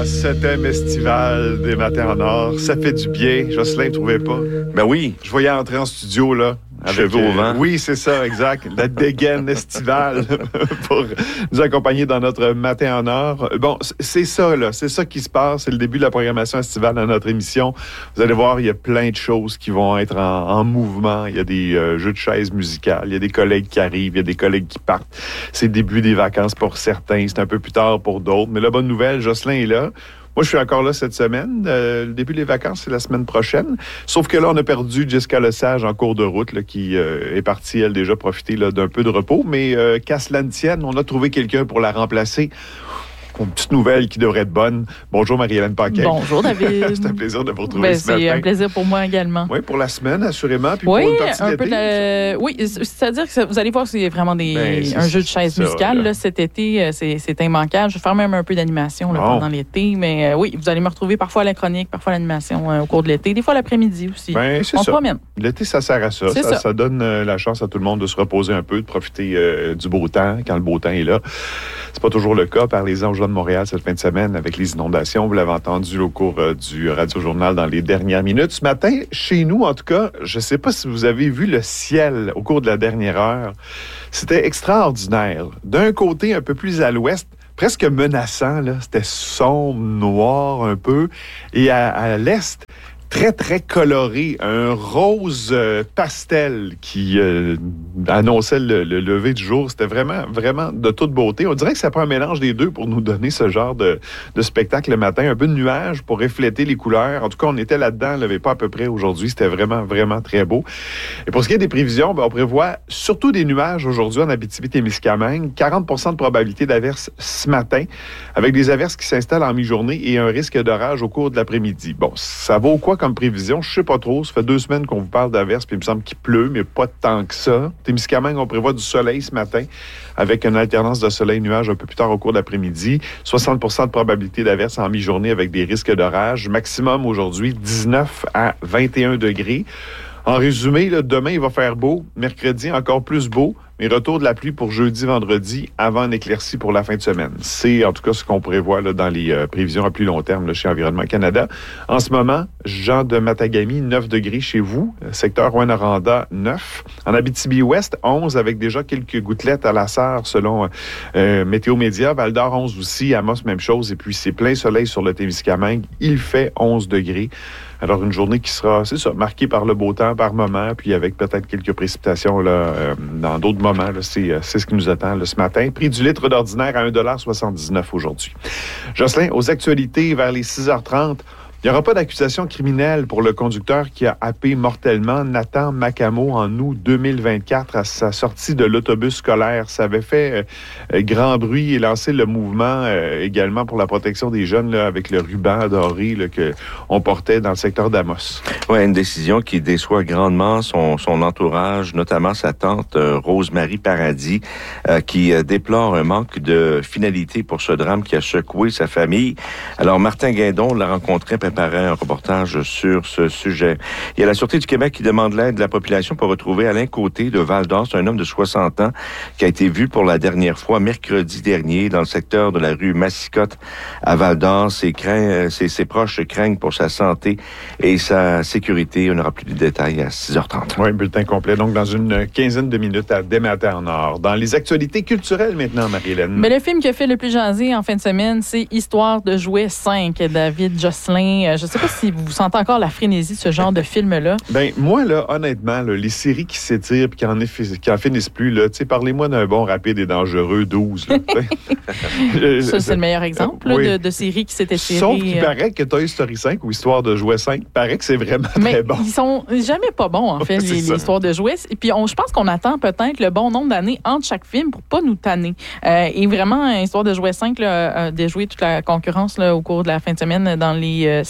ce thème estival des matins en or, ça fait du bien. Jocelyn, ne trouvait pas? Ben oui. Je voyais entrer en studio, là. Cheveux au vent. Oui, c'est ça, exact. La dégaine estivale pour nous accompagner dans notre matin en or. Bon, c'est ça, là. C'est ça qui se passe. C'est le début de la programmation estivale de notre émission. Vous allez voir, il y a plein de choses qui vont être en mouvement. Il y a des jeux de chaises musicales. Il y a des collègues qui arrivent. Il y a des collègues qui partent. C'est le début des vacances pour certains. C'est un peu plus tard pour d'autres. Mais la bonne nouvelle, Jocelyn est là. Moi, je suis encore là cette semaine. Le début des vacances, c'est la semaine prochaine. Sauf que là, on a perdu Jessica Lesage en cours de route, là, qui est partie, elle, déjà profiter là, d'un peu de repos. Mais qu'à cela ne tienne, on a trouvé quelqu'un pour la remplacer. Une petite nouvelle qui devrait être bonne. Bonjour Marie-Hélène Paquet. Bonjour David. C'est un plaisir de vous retrouver ce matin. C'est un plaisir pour moi également. Oui, pour la semaine, assurément. Puis oui, pour une partie un de peu l'été. Oui, c'est-à-dire que vous allez voir, c'est vraiment un jeu de chaises musicales. Là, cet été, c'est immanquable. Je vais faire même un peu d'animation pendant l'été. Mais oui, vous allez me retrouver parfois à la chronique, parfois à l'animation au cours de l'été. Des fois l'après-midi aussi. Ben, c'est on ça. se promène. L'été, ça sert à ça. Ça donne la chance à tout le monde de se reposer un peu, de profiter du beau temps quand le beau temps est là. C'est pas toujours le cas. Parlez-en aux gens de Montréal cette fin de semaine avec les inondations. Vous l'avez entendu au cours du Radio-Journal dans les dernières minutes. Ce matin, chez nous, en tout cas, je ne sais pas si vous avez vu le ciel au cours de la dernière heure. C'était extraordinaire. D'un côté, un peu plus à l'ouest, presque menaçant, là. C'était sombre, noir un peu. Et à l'est, très, très coloré. Un rose pastel qui annonçait le lever du jour. C'était vraiment, vraiment de toute beauté. On dirait que ça prend un mélange des deux pour nous donner ce genre de spectacle le matin. Un peu de nuages pour refléter les couleurs. En tout cas, on était là-dedans. On ne l'avait pas à peu près aujourd'hui. C'était vraiment, vraiment très beau. Et pour ce qui est des prévisions, on prévoit surtout des nuages aujourd'hui en Abitibi-Témiscamingue. 40% de probabilité d'averse ce matin, avec des averses qui s'installent en mi-journée et un risque d'orage au cours de l'après-midi. Bon, ça vaut quoi comme prévision? Je sais pas trop. Ça fait 2 semaines qu'on vous parle d'averses, puis il me semble qu'il pleut, mais pas tant que ça. Témiscamingue, on prévoit du soleil ce matin, avec une alternance de soleil-nuage un peu plus tard au cours de l'après-midi. 60% de probabilité d'averses en mi-journée avec des risques d'orage. Maximum aujourd'hui, 19 à 21 degrés. En résumé, là, demain, il va faire beau. Mercredi, encore plus beau. Mais retour de la pluie pour jeudi, vendredi, avant une éclaircie pour la fin de semaine. C'est en tout cas ce qu'on prévoit là, dans les prévisions à plus long terme là, chez Environnement Canada. En ce moment, Jean de Matagami, 9 degrés chez vous. Secteur Rouyn-Noranda, 9. En Abitibi-Ouest, 11 avec déjà quelques gouttelettes à la serre selon Météo Média. Val-d'Or, 11 aussi. Amos, même chose. Et puis, c'est plein soleil sur le Témiscamingue. Il fait 11 degrés. Alors, une journée qui sera, c'est ça, marquée par le beau temps par moment, puis avec peut-être quelques précipitations là, dans d'autres moments. Là, c'est ce qui nous attend là, ce matin. Prix du litre d'ordinaire à 1,79 $ aujourd'hui. Jocelyn, aux actualités vers les 6h30, il n'y aura pas d'accusation criminelle pour le conducteur qui a happé mortellement Nathan Macamo en août 2024 à sa sortie de l'autobus scolaire. Ça avait fait grand bruit et lancé le mouvement également pour la protection des jeunes là, avec le ruban doré là, qu'on portait dans le secteur d'Amos. Oui, une décision qui déçoit grandement son entourage, notamment sa tante Rose-Marie Paradis, qui déplore un manque de finalité pour ce drame qui a secoué sa famille. Alors, Martin Guindon l'a rencontré, préparait un reportage sur ce sujet. Il y a la Sûreté du Québec qui demande l'aide de la population pour retrouver Alain Côté de Val-d'Or. C'est un homme de 60 ans qui a été vu pour la dernière fois mercredi dernier dans le secteur de la rue Massicotte à Val-d'Or. Ses proches craignent pour sa santé et sa sécurité. On aura plus de détails à 6h30. Oui, bulletin complet. Donc, dans une quinzaine de minutes à Des Matins en or. Dans les actualités culturelles maintenant, Marie-Hélène. Mais le film qui a fait le plus jaser en fin de semaine, c'est Histoire de jouets 5, David Jocelyn. Je ne sais pas si vous sentez encore la frénésie de ce genre de film-là. Ben moi, là, honnêtement, là, les séries qui s'étirent et qui en finissent plus, là, parlez-moi d'un bon, rapide et dangereux 12. Là, ça, c'est le meilleur exemple là, oui. de séries qui s'est étirée. Sauf qu'il paraît que Toy Story 5 ou Histoire de jouets 5, paraît que c'est vraiment très bon. Ils sont jamais pas bons, en fait, les histoires de jouets. Et puis, je pense qu'on attend peut-être le bon nombre d'années entre chaque film pour pas nous tanner. Et vraiment, Histoire de jouets 5 là, a déjoué toute la concurrence là, au cours de la fin de semaine dans les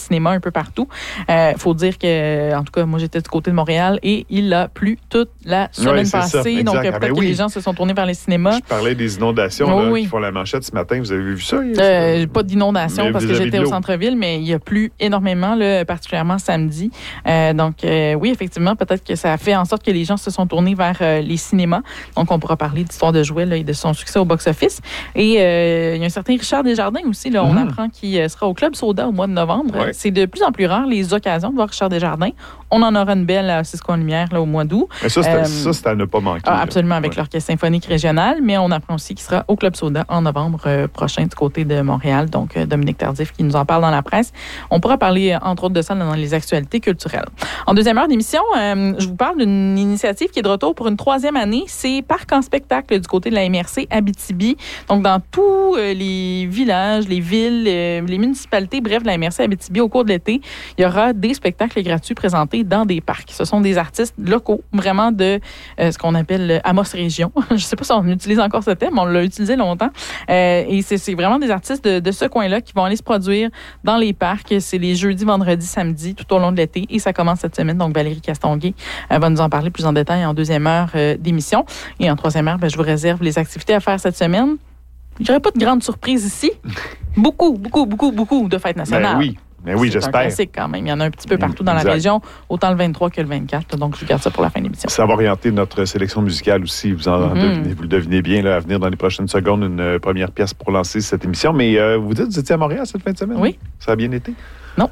cinémas un peu partout. Faut dire que, en tout cas, moi, j'étais du côté de Montréal et il a plu toute la semaine passée. Donc, peut-être que les gens se sont tournés vers les cinémas. Je parlais des inondations qui font la manchette ce matin. Vous avez vu ça? Pas d'inondations parce que j'étais au centre-ville, mais il a plu énormément, là, particulièrement samedi. Donc, oui, effectivement, peut-être que ça a fait en sorte que les gens se sont tournés vers les cinémas. Donc, on pourra parler d'Histoire de jouets là, et de son succès au box-office. Et il y a un certain Richard Desjardins aussi. Là, on apprend qu'il sera au Club Soda au mois de novembre. Ouais. C'est de plus en plus rare les occasions de voir Richard Desjardins. On en aura une belle à Cisco en Lumière là, au mois d'août. Mais ça, c'est à ne pas manquer. Absolument, avec l'Orchestre symphonique régional. Mais on apprend aussi qu'il sera au Club Soda en novembre prochain du côté de Montréal. Donc, Dominique Tardif qui nous en parle dans la presse. On pourra parler, entre autres, de ça dans les actualités culturelles. En deuxième heure d'émission, je vous parle d'une initiative qui est de retour pour une 3e année. C'est Parc en spectacle du côté de la MRC Abitibi. Donc, dans tous les villages, les villes, les municipalités, bref, de la MRC Abitibi, au cours de l'été, il y aura des spectacles gratuits présentés dans des parcs. Ce sont des artistes locaux, vraiment de ce qu'on appelle Amos Région. Je ne sais pas si on utilise encore ce terme, on l'a utilisé longtemps. Et c'est vraiment des artistes de ce coin-là qui vont aller se produire dans les parcs. C'est les jeudis, vendredis, samedis, tout au long de l'été. Et ça commence cette semaine. Donc, Valérie Castonguay va nous en parler plus en détail en deuxième heure d'émission. Et en troisième heure, je vous réserve les activités à faire cette semaine. Il n'y aurait pas de grande surprise ici. Beaucoup de fêtes nationales. Mais oui, j'espère. C'est un classique quand même. Il y en a un petit peu partout dans la région, autant le 23 que le 24. Donc, je garde ça pour la fin de l'émission. Ça va orienter notre sélection musicale aussi. Vous le devinez bien, là, à venir dans les prochaines secondes, une première pièce pour lancer cette émission. Mais vous dites, vous étiez à Montréal cette fin de semaine? Oui. Ça a bien été? Non.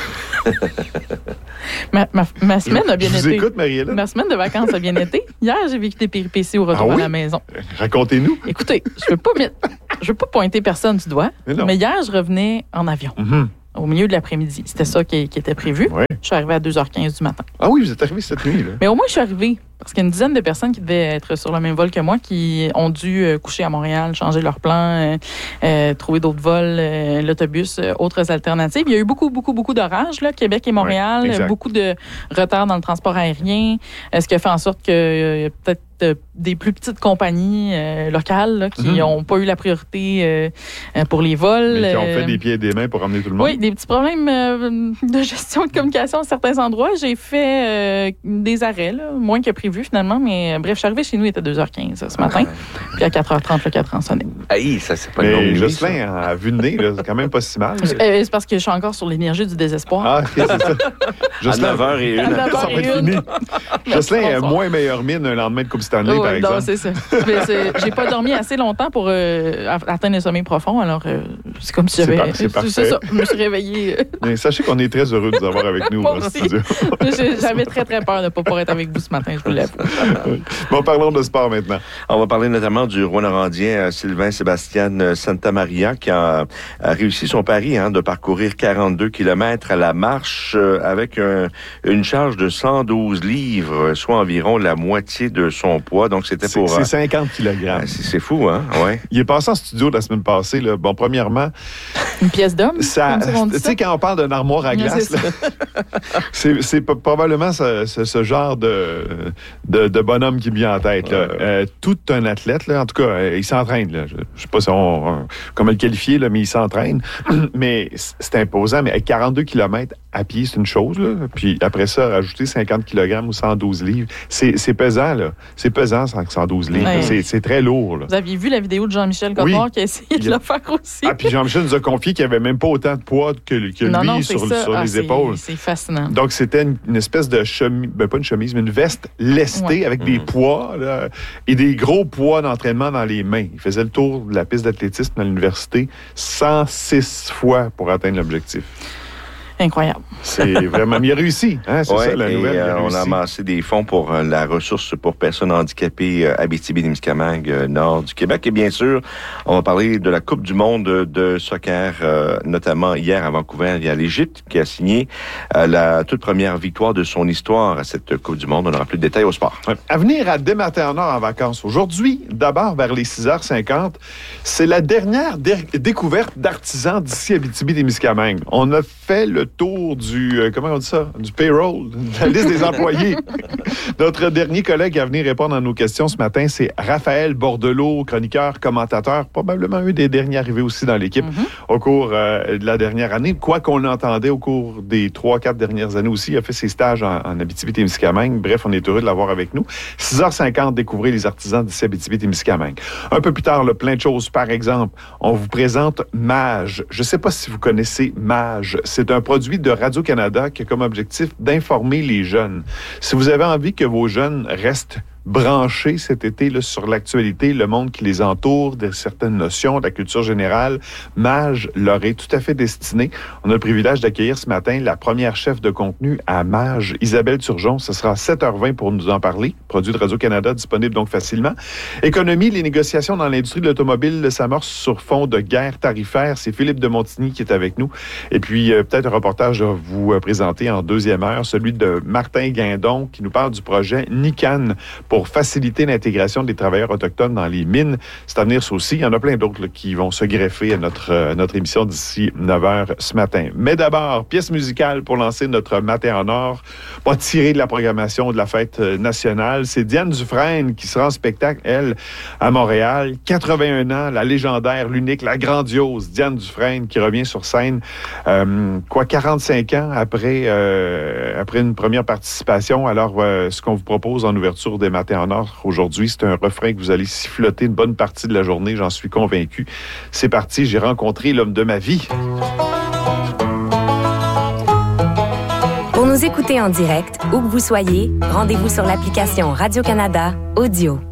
ma semaine a bien été. Je vous écoute, Marie-Hélène. Ma semaine de vacances a bien été. Hier, j'ai vécu des péripéties au retour à la maison. Racontez-nous. Écoutez, je veux pas pointer personne du doigt, mais hier, je revenais en avion. Au milieu de l'après-midi. C'était ça qui était prévu. Ouais. Je suis arrivée à 2h15 du matin. Ah oui, vous êtes arrivé cette nuit, là. Mais au moins, je suis arrivée. Parce qu'il y a une dizaine de personnes qui devaient être sur le même vol que moi qui ont dû coucher à Montréal, changer leur plan, trouver d'autres vols, l'autobus, autres alternatives. Il y a eu beaucoup d'orages, là, Québec et Montréal, beaucoup de retard dans le transport aérien, ce qui a fait en sorte que peut-être des plus petites compagnies locales là, qui n'ont pas eu la priorité pour les vols. Mais qui ont fait des pieds et des mains pour emmener tout le monde. Oui, des petits problèmes de gestion de communication à certains endroits. J'ai fait des arrêts, là, moins que prévu finalement, mais bref, je suis arrivée chez nous, il était 2h15 ce matin, puis à 4h30, le cadran sonnait. Aïe, ça, c'est pas une longue nuit. Jocelyn, à vue de nez, là, c'est quand même pas si mal. C'est parce que je suis encore sur l'énergie du désespoir. Ah, OK, c'est ça. Jocelyn, à 9h01. Ça va être fini. Jocelyn a moins meilleure mine un lendemain de Coupe Stanley, par exemple. Non, c'est ça. J'ai pas dormi assez longtemps pour atteindre le sommeil profond, alors c'est comme si j'avais... C'est parfait. C'est ça, je me suis réveillée. Mais sachez qu'on est très heureux de vous avoir avec nous dans le studio. J'avais très peur de ne pas pouvoir être avec vous ce matin, je vous l'avoue. Bon, parlons de sport maintenant. On va parler notamment du Rouyn-Norandien Sylvain Sébastien Santamaria qui a réussi son pari de parcourir 42 km à la marche avec une charge de 112 livres, soit environ la moitié de son poids. Donc, c'était pour... C'est 50 kg. C'est fou, hein? Ouais. Il est passé en studio la semaine passée. Là. Bon, premièrement... Une pièce d'homme? Tu sais, quand on parle d'une armoire à glace, c'est probablement ce genre de bonhomme qui me vient en tête. Là. Tout un athlète, là, en tout cas, il s'entraîne. Là. Je ne sais pas comment le qualifier, là, mais il s'entraîne. Mais c'est imposant. Mais avec 42 km à pied, c'est une chose. Là. Puis après ça, rajouter 50 kg ou 112 livres, c'est pesant. Là. C'est pesant, 112 livres. Ouais. C'est très lourd. Là. Vous aviez vu la vidéo de Jean-Michel Godard qui a essayé de le faire aussi. Ah, puis Jean-Michel nous a confié qu'il n'y avait même pas autant de poids que lui sur les épaules. C'est fascinant. Donc, c'était une espèce de chemise, pas une chemise, mais une veste lestée avec des poids là, et des gros poids d'entraînement dans les mains. Il faisait le tour de la piste d'athlétisme à l'université 106 fois pour atteindre l'objectif. Incroyable. C'est vraiment... Il a réussi. Hein? C'est ça, la nouvelle. On a amassé des fonds pour la ressource pour personnes handicapées Abitibi-Témiscamingue, nord du Québec. Et bien sûr, on va parler de la Coupe du monde de soccer, notamment hier à Vancouver. Il y a l'Égypte qui a signé la toute première victoire de son histoire à cette Coupe du monde. On aura plus de détails au sport. À venir à Desmarais-Nord en vacances. Aujourd'hui, d'abord vers les 6h50, c'est la dernière découverte d'artisans d'ici Abitibi-Témiscamingue. On a fait le tour du, comment on dit ça, du payroll, de la liste des employés. Notre dernier collègue à venir répondre à nos questions ce matin, c'est Raphaël Bordelot, chroniqueur, commentateur, probablement un des derniers arrivés aussi dans l'équipe au cours de la dernière année. Quoi qu'on entendait au cours des 3-4 dernières années aussi, il a fait ses stages en Abitibi-Témiscamingue. Bref, on est heureux de l'avoir avec nous. 6h50, découvrez les artisans d'ici Abitibi-Témiscamingue. Un peu plus tard, plein de choses. Par exemple, on vous présente Mage. Je ne sais pas si vous connaissez Mage. C'est un produit de Radio-Canada qui a comme objectif d'informer les jeunes. Si vous avez envie que vos jeunes restent branchés cet été là, sur l'actualité, le monde qui les entoure, de certaines notions, de la culture générale, Mage leur est tout à fait destiné. On a le privilège d'accueillir ce matin la première chef de contenu à Mage, Isabelle Turgeon. Ce sera à 7h20 pour nous en parler. Produit de Radio-Canada, disponible donc facilement. Économie, les négociations dans l'industrie de l'automobile s'amorcent sur fond de guerre tarifaire. C'est Philippe de Montigny qui est avec nous. Et puis, peut-être un reportage à vous présenter en deuxième heure, celui de Martin Guindon qui nous parle du projet NICAN pour faciliter l'intégration des travailleurs autochtones dans les mines. C'est à venir ça aussi. Il y en a plein d'autres là, qui vont se greffer à notre émission d'ici 9h ce matin. Mais d'abord, pièce musicale pour lancer notre matin en or, pas tiré de la programmation de la fête nationale. C'est Diane Dufresne qui sera en spectacle, elle, à Montréal. 81 ans, la légendaire, l'unique, la grandiose Diane Dufresne qui revient sur scène, 45 ans après une première participation. Alors, ce qu'on vous propose en ouverture des matins en or aujourd'hui, c'est un refrain que vous allez siffloter une bonne partie de la journée, j'en suis convaincu. C'est parti, j'ai rencontré l'homme de ma vie. Pour nous écouter en direct, où que vous soyez, rendez-vous sur l'application Radio-Canada Audio.